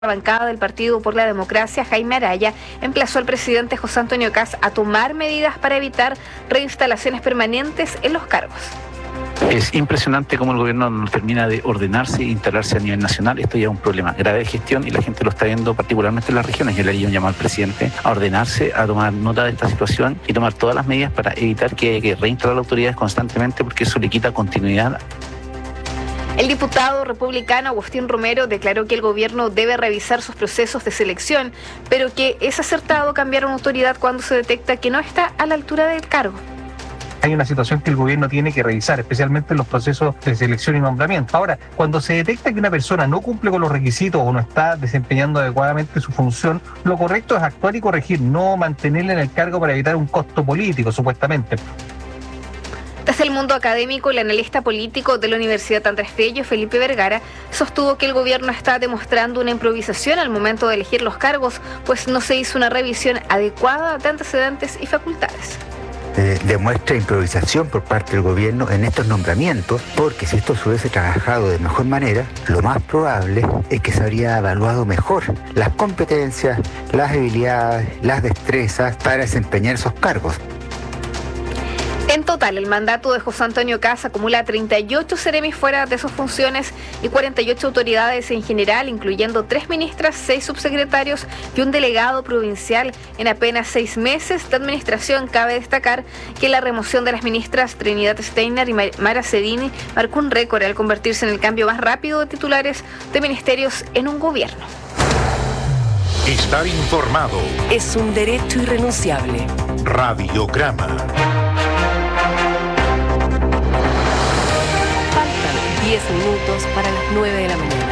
La bancada del Partido por la Democracia, Jaime Araya, emplazó al presidente José Antonio Kast a tomar medidas para evitar reinstalaciones permanentes en los cargos. Es impresionante cómo el gobierno no termina de ordenarse e instalarse a nivel nacional. Esto ya es un problema grave de gestión y la gente lo está viendo particularmente en las regiones. Yo le haría un llamado al presidente a ordenarse, a tomar nota de esta situación y tomar todas las medidas para evitar que haya que reinstalar autoridades constantemente, porque eso le quita continuidad. El diputado republicano Agustín Romero declaró que el gobierno debe revisar sus procesos de selección, pero que es acertado cambiar una autoridad cuando se detecta que no está a la altura del cargo. Hay una situación que el gobierno tiene que revisar, especialmente en los procesos de selección y nombramiento. Ahora, cuando se detecta que una persona no cumple con los requisitos o no está desempeñando adecuadamente su función, lo correcto es actuar y corregir, no mantenerle en el cargo para evitar un costo político, supuestamente. Desde el mundo académico, el analista político de la Universidad Andrés Bello, Felipe Vergara, sostuvo que el gobierno está demostrando una improvisación al momento de elegir los cargos, pues no se hizo una revisión adecuada de antecedentes y facultades. Demuestra improvisación por parte del gobierno en estos nombramientos, porque si esto se hubiese trabajado de mejor manera, lo más probable es que se habría evaluado mejor las competencias, las habilidades, las destrezas para desempeñar esos cargos. En total, el mandato de José Antonio Kast acumula 38 seremis fuera de sus funciones y 48 autoridades en general, incluyendo 3 ministras, 6 subsecretarios y un delegado provincial. En apenas 6 meses de administración, cabe destacar que la remoción de las ministras Trinidad Steiner y Mara Cedini marcó un récord al convertirse en el cambio más rápido de titulares de ministerios en un gobierno. Estar informado es un derecho irrenunciable. Radiograma. 10 minutos para las 9 de la mañana.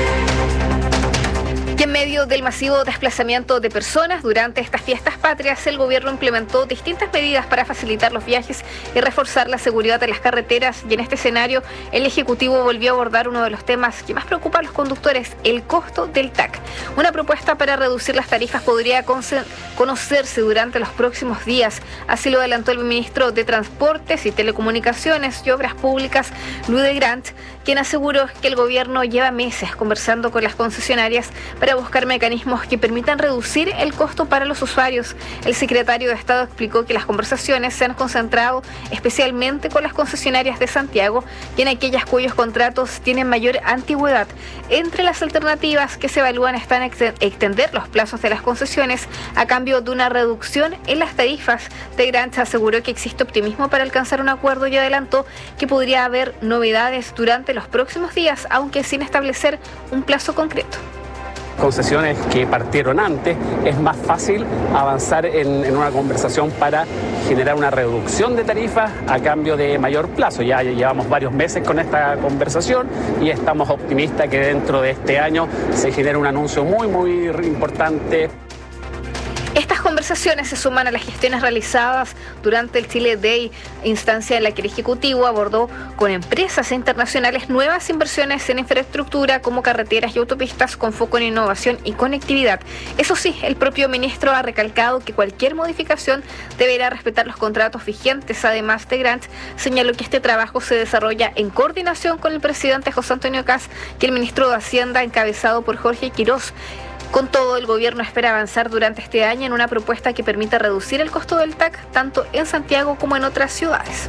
Y en medio del masivo desplazamiento de personas durante estas fiestas patrias, el gobierno implementó distintas medidas para facilitar los viajes y reforzar la seguridad de las carreteras. Y en este escenario, el Ejecutivo volvió a abordar uno de los temas que más preocupa a los conductores, el costo del TAC. Una propuesta para reducir las tarifas podría conocerse durante los próximos días. Así lo adelantó el ministro de Transportes y Telecomunicaciones y Obras Públicas, Luis de Grant, quien aseguró que el gobierno lleva meses conversando con las concesionarias para buscar mecanismos que permitan reducir el costo para los usuarios. El secretario de Estado explicó que las conversaciones se han concentrado especialmente con las concesionarias de Santiago y en aquellas cuyos contratos tienen mayor antigüedad. Entre las alternativas que se evalúan están extender los plazos de las concesiones a cambio de una reducción en las tarifas. De Grant aseguró que existe optimismo para alcanzar un acuerdo y adelantó que podría haber novedades durante los próximos días, aunque sin establecer un plazo concreto. Concesiones que partieron antes, es más fácil avanzar en una conversación para generar una reducción de tarifas a cambio de mayor plazo. Ya llevamos varios meses con esta conversación y estamos optimistas que dentro de este año se genere un anuncio muy importante. Estas conversaciones se suman a las gestiones realizadas durante el Chile Day, instancia en la que el Ejecutivo abordó con empresas internacionales nuevas inversiones en infraestructura como carreteras y autopistas con foco en innovación y conectividad. Eso sí, el propio ministro ha recalcado que cualquier modificación deberá respetar los contratos vigentes. Además, de Grant señaló que este trabajo se desarrolla en coordinación con el presidente José Antonio Kast y el ministro de Hacienda, encabezado por Jorge Quirós. Con todo, el gobierno espera avanzar durante este año en una propuesta que permita reducir el costo del TAC tanto en Santiago como en otras ciudades.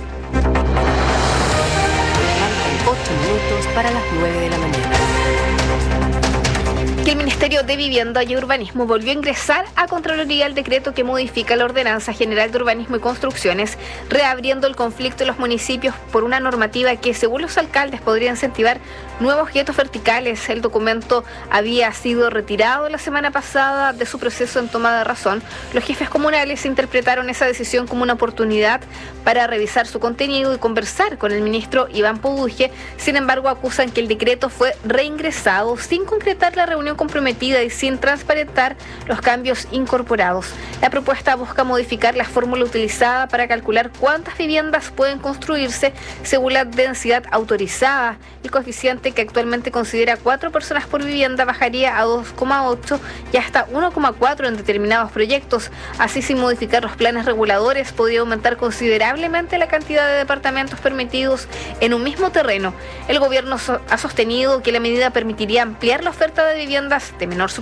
8 minutos para las 9 de la mañana. Que el Ministerio de Vivienda y Urbanismo volvió a ingresar a Contraloría el decreto que modifica la Ordenanza General de Urbanismo y Construcciones, reabriendo el conflicto en los municipios por una normativa que, según los alcaldes, podría incentivar nuevos guetos verticales. El documento había sido retirado la semana pasada de su proceso en toma de razón. Los jefes comunales interpretaron esa decisión como una oportunidad para revisar su contenido y conversar con el ministro Iván Poduje. Sin embargo, acusan que el decreto fue reingresado sin concretar la reunión comprometida y sin transparentar los cambios incorporados. La propuesta busca modificar la fórmula utilizada para calcular cuántas viviendas pueden construirse según la densidad autorizada. El coeficiente, que actualmente considera 4 personas por vivienda, bajaría a 2,8 y hasta 1,4 en determinados proyectos. Así, sin modificar los planes reguladores, podría aumentar considerablemente la cantidad de departamentos permitidos en un mismo terreno. El gobierno ha sostenido que la medida permitiría ampliar la oferta de viviendas viviendas de menor